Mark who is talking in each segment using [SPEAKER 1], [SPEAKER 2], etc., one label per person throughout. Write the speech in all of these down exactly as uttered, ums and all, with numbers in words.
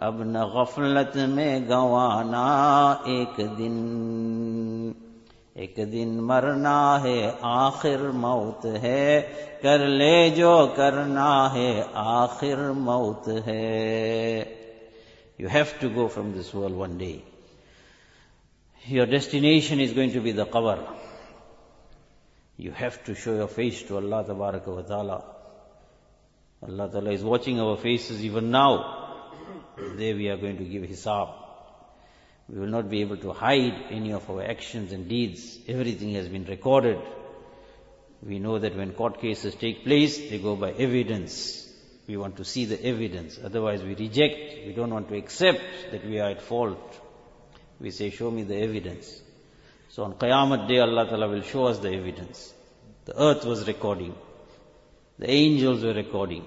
[SPEAKER 1] अब न गफलत में गंवाना एक दिन, एक दिन मरना है आखिर मौत है, कर ले जो करना है आखिर मौत है. You have to go from this world one day. Your destination is going to be the qabr. You have to show your face to Allah Tabaraka wa Ta'ala. Allah Ta'ala is watching our faces even now. There we are going to give hisab. We will not be able to hide any of our actions and deeds. Everything has been recorded. We know that when court cases take place, they go by evidence. We want to see the evidence. Otherwise we reject. We don't want to accept that we are at fault. We say, show me the evidence. So on Qiyamah Day, Allah Ta'ala will show us the evidence. The earth was recording. The angels were recording.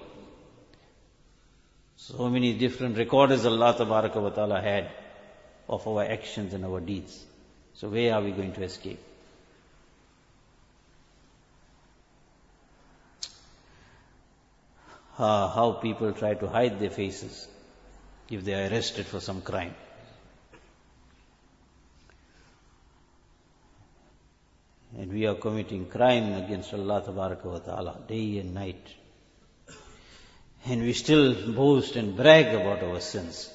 [SPEAKER 1] So many different recorders Allah Tabaraka wa Ta'ala had of our actions and our deeds. So where are we going to escape? Ah, how people try to hide their faces if they are arrested for some crime. And we are committing crime against Allah Tabaraka wa Ta'ala day and night. And we still boast and brag about our sins.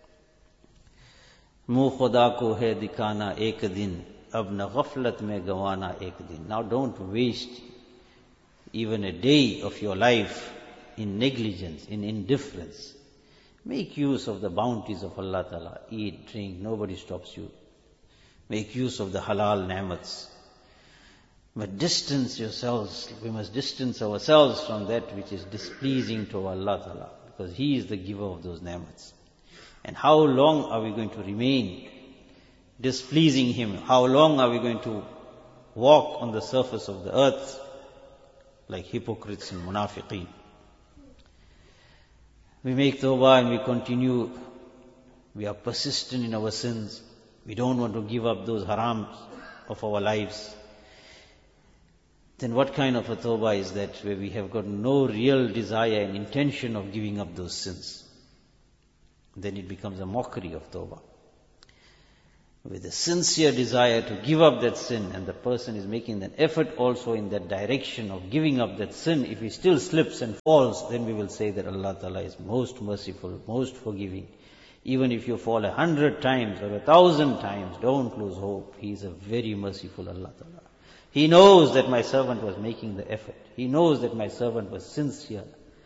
[SPEAKER 1] मुँह खुदा को है दिखाना एक दिन, अब न गफलत में गंवाना एक दिन. Now don't waste even a day of your life in negligence, in indifference. Make use of the bounties of Allah Ta'ala. Eat, drink, nobody stops you. Make use of the halal ni'mats. But distance yourselves, we must distance ourselves from that which is displeasing to Allah Ta'ala, because He is the giver of those ni'mats. And how long are we going to remain displeasing Him? How long are we going to walk on the surface of the earth like hypocrites and munafiqeen? We make tawbah and we continue. We are persistent in our sins. We don't want to give up those harams of our lives. Then what kind of a tawbah is that, where we have got no real desire and intention of giving up those sins? Then it becomes a mockery of tawbah. With a sincere desire to give up that sin, and the person is making an effort also in that direction of giving up that sin, if he still slips and falls, then we will say that Allah Ta'ala is most merciful, most forgiving. Even if you fall a hundred times or a thousand times, don't lose hope. He is a very merciful Allah Ta'ala. He knows that my servant was making the effort. He knows that my servant was sincere.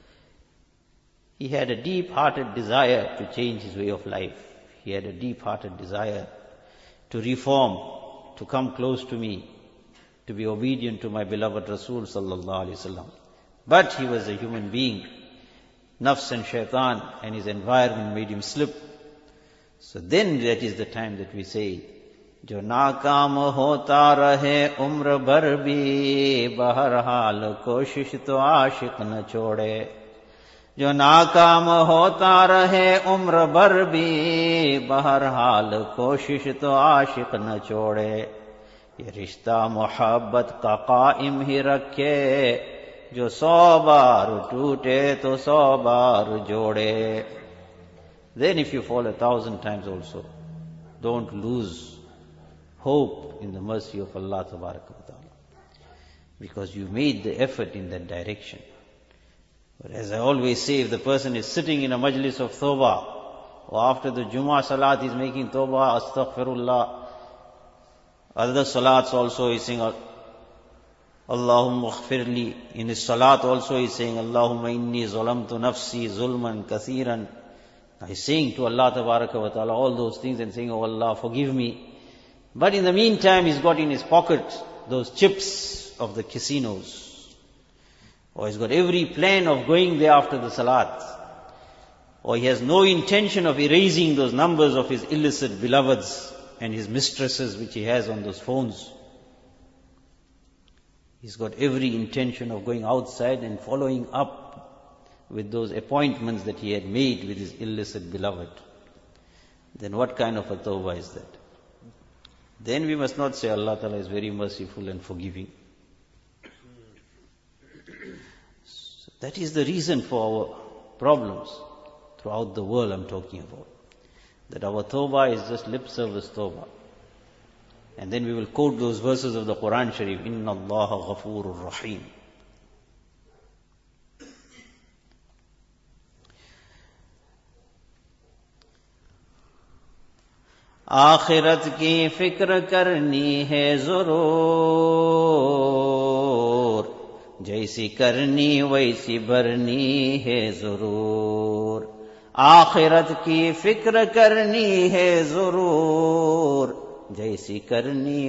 [SPEAKER 1] He had a deep-hearted desire to change his way of life. He had a deep-hearted desire to reform, to come close to me, to be obedient to my beloved Rasul Sallallahu Alaihi Wasallam. But he was a human being. Nafs and shaitan and his environment made him slip. So then that is the time that we say, जो नाकाम होता रहे उम्र भर भी, बहरहाल कोशिश तो आशिक न छोड़े. जो नाकाम होता रहे उम्र भर भी, बहरहाल कोशिश तो आशिक न छोड़े. ये रिश्ता मोहब्बत का कायम ही रखे, जो सौ बार टूटे तो सौ बार जोड़े. Then if you fall a thousand times also, don't lose hope in the mercy of Allah Tabaraka wa Ta'ala, because you made the effort in that direction. But as I always say, if the person is sitting in a majlis of tawbah, or after the Jummah Salat is making tawbah, astaghfirullah, other salats also is saying Allahumma aghfirli. In his salat also he is saying Allahumma inni zalamtu nafsi zulman kathiran. He is saying to Allah Tabaraka wa Ta'ala all those things and saying, oh Allah, forgive me. But in the meantime, he's got in his pocket those chips of the casinos. Or he's got every plan of going there after the salat. Or he has no intention of erasing those numbers of his illicit beloveds and his mistresses which he has on those phones. He's got every intention of going outside and following up with those appointments that he had made with his illicit beloved. Then what kind of a tawbah is that? Then we must not say Allah Ta'ala is very merciful and forgiving. So that is the reason for our problems. throughout the world I'm talking about. That our tawbah is just lip service tawbah. And then we will quote those verses of the Quran Sharif, Inna Allaha Ghafoorur Rahim. आखिरत की फिक्र करनी है जरूर, जैसी करनी वैसी भरनी है जरूर। आखिरत की फिक्र करनी है जरूर, जैसी करनी